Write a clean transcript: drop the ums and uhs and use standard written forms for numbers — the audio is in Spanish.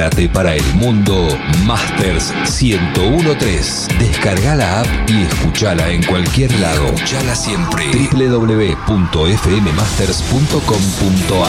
Para el mundo, Masters 1013. Descarga la app y escuchala en cualquier lado. Escuchala siempre. www.fmmasters.com.ar